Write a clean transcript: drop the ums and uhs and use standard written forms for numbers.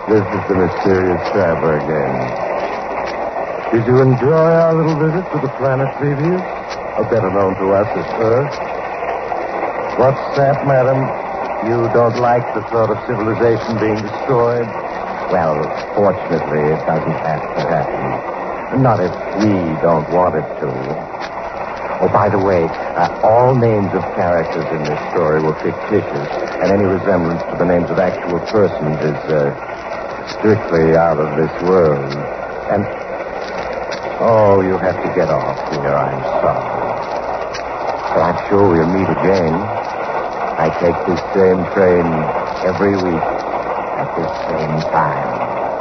This is the mysterious traveler again. Did you enjoy our little visit to the planet Preview? Or better known to us as Earth? What's that, madam? You don't like the sort of civilization being destroyed? Well, fortunately, it doesn't have to happen. Not if we don't want it to. Oh, by the way, all names of characters in this story were fictitious, and any resemblance to the names of actual persons is strictly out of this world. And, oh, you have to get off here. I'm sorry. But I'm sure we'll meet again. I take this same train every week at this same time.